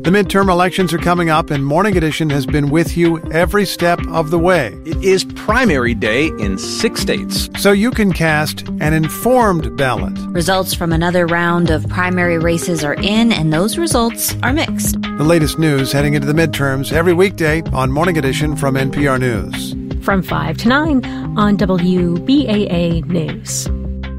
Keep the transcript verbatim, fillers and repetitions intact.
The midterm elections are coming up, and Morning Edition has been with you every step of the way. It is primary day in six states, so you can cast an informed ballot. Results from another round of primary races are in, and those results are mixed. The latest news heading into the midterms every weekday on Morning Edition from N P R News. From five to nine on W B A A News.